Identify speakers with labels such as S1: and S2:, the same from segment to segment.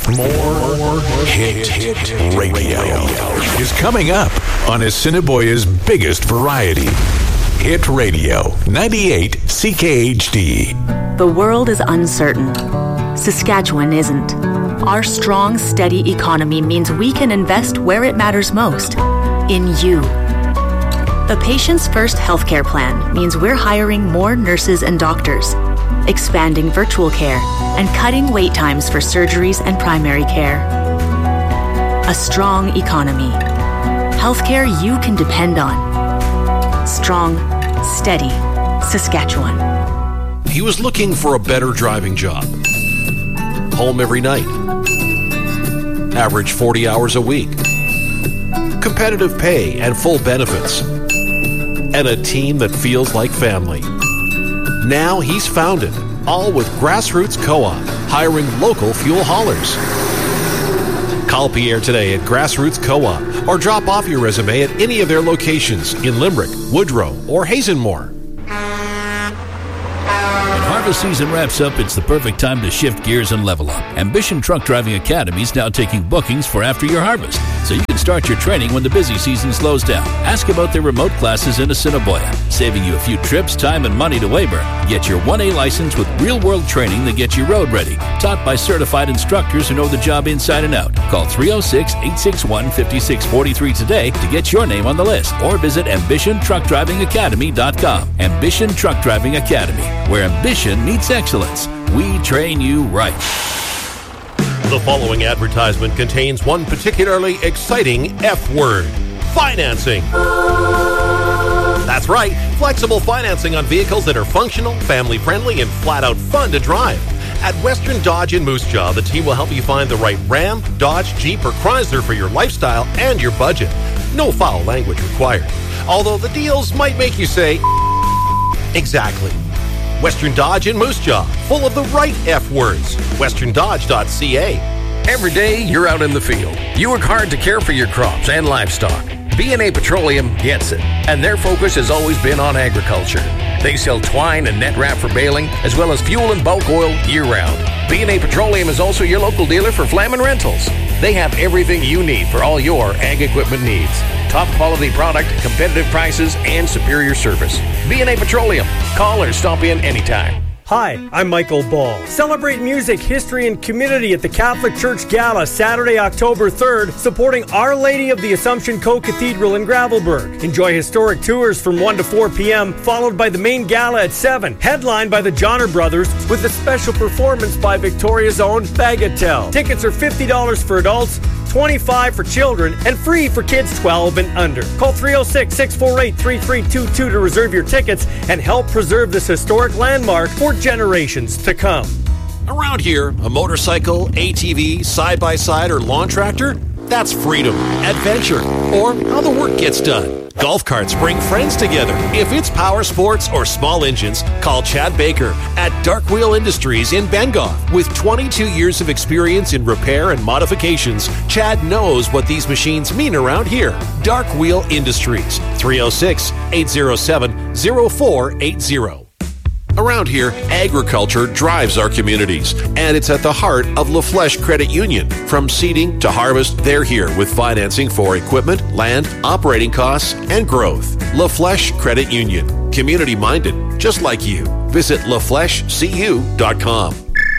S1: More Hit Radio is coming up on Assiniboia's biggest variety. Hit Radio 98 CKHD.
S2: The world is uncertain. Saskatchewan isn't. Our strong, steady economy means we can invest where it matters most, in you. The Patients First healthcare plan means we're hiring more nurses and doctors, expanding virtual care, and cutting wait times for surgeries and primary care. A strong economy. Healthcare you can depend on. Strong, steady Saskatchewan.
S3: He was looking for a better driving job. Home every night. Average 40 hours a week. Competitive pay and full benefits. And a team that feels like family. Now he's found it, all with Grassroots Co-op, hiring local fuel haulers. Call Pierre today at Grassroots Co-op or drop off your resume at any of their locations in Limerick, Woodrow, or Hazenmore.
S4: Harvest season wraps up, it's the perfect time to shift gears and level up. Ambition Truck Driving Academy is now taking bookings for after your harvest, so you can start your training when the busy season slows down. Ask about their remote classes in Assiniboia, saving you a few trips, time, and money to Weyburn. Get your 1A license with real-world training that gets you road ready, taught by certified instructors who know the job inside and out. Call 306-861-5643 today to get your name on the list, or visit AmbitionTruckDrivingAcademy.com. Ambition Truck Driving Academy, where ambition meets excellence. We train you right.
S3: The following advertisement contains one particularly exciting F word: financing. That's right, flexible financing on vehicles that are functional, family-friendly, and flat-out fun to drive. At Western Dodge in Moose Jaw, the team will help you find the right Ram, Dodge, Jeep, or Chrysler for your lifestyle and your budget. No foul language required. Although the deals might make you say, exactly. Western Dodge in Moose Jaw, full of the right F words. WesternDodge.ca.
S5: Every day you're out in the field. You work hard to care for your crops and livestock. B&A Petroleum gets it, and their focus has always been on agriculture. They sell twine and net wrap for baling, as well as fuel and bulk oil year-round. B&A Petroleum is also your local dealer for Flamin Rentals. They have everything you need for all your ag equipment needs. Top quality product, competitive prices, and superior service. B&A Petroleum. Call or stop in anytime.
S6: Hi, I'm Michael Ball. Celebrate music, history, and community at the Catholic Church Gala Saturday, October 3rd, supporting Our Lady of the Assumption Co-Cathedral in Gravelbourg. Enjoy historic tours from 1 to 4 p.m., followed by the main gala at 7, headlined by the Johnner Brothers, with a special performance by Victoria's own Bagatelle. Tickets are $50 for adults, $25 for children, and free for kids 12 and under. Call 306-648-3322 to reserve your tickets and help preserve this historic landmark for generations to come.
S3: Around here, a motorcycle, ATV, side-by-side, or lawn tractor, that's freedom, adventure, or how the work gets done. Golf carts bring friends together. If it's power sports or small engines, call Chad Baker at Dark Wheel Industries in Bengoff. With 22 years of experience in repair and modifications, Chad knows what these machines mean around here. Dark Wheel Industries, 306-807-0480. Around here, agriculture drives our communities, and it's at the heart of La Flèche Credit Union. From seeding to harvest, they're here with financing for equipment, land, operating costs, and growth. La Flèche Credit Union. Community-minded, just like you. Visit laflèchecu.com.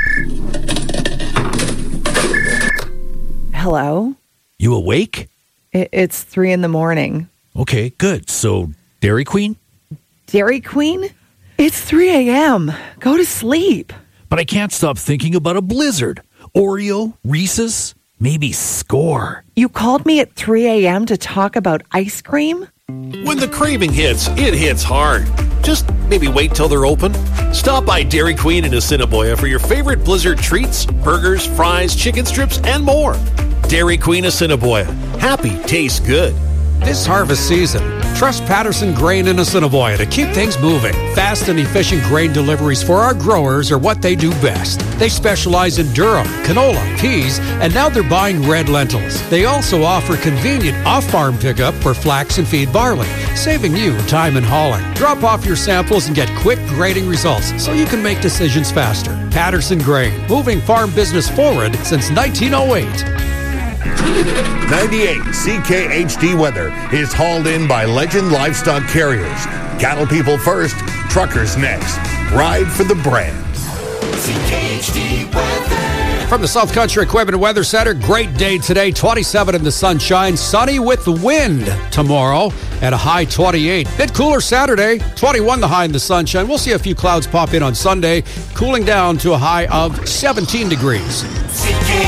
S7: Hello?
S8: You awake?
S7: It's 3 a.m.
S8: Okay, good. So, Dairy Queen?
S7: Dairy Queen? It's 3 a.m. Go to sleep.
S8: But I can't stop thinking about a blizzard. Oreo, Reese's, maybe Score.
S7: You called me at 3 a.m. to talk about ice cream?
S3: When the craving hits, it hits hard. Just maybe wait till they're open. Stop by Dairy Queen in Assiniboia for your favorite blizzard treats, burgers, fries, chicken strips, and more. Dairy Queen Assiniboia. Happy tastes good.
S9: This harvest season, trust Patterson Grain in Assiniboia to keep things moving. Fast and efficient grain deliveries for our growers are what they do best. They specialize in durum, canola, peas, and now they're buying red lentils. They also offer convenient off-farm pickup for flax and feed barley, saving you time in hauling. Drop off your samples and get quick grading results so you can make decisions faster. Patterson Grain, moving farm business forward since 1908.
S10: 98 CKHD weather is hauled in by Legend Livestock Carriers. Cattle people first, truckers next. Ride for the brand.
S1: CKHD weather.
S9: From the South Country Equipment Weather Center, great day today, 27 in the sunshine, sunny with the wind tomorrow at a high 28. Bit cooler Saturday, 21 the high in the sunshine. We'll see a few clouds pop in on Sunday, cooling down to a high of 17 degrees.